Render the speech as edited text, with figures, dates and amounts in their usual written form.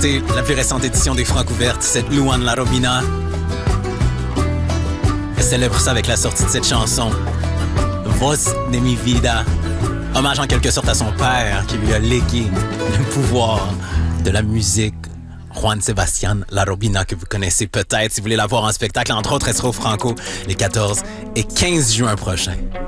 présenter la plus récente édition des Francouvertes, cette Luan La Robina. Elle célèbre ça avec la sortie de cette chanson, Voz de mi vida. Hommage en quelque sorte à son père qui lui a légué le pouvoir de la musique. Juan Sebastián La Robina, que vous connaissez peut-être si vous voulez la voir en spectacle. Entre autres, elle sera au Franco les 14 et 15 juin prochains.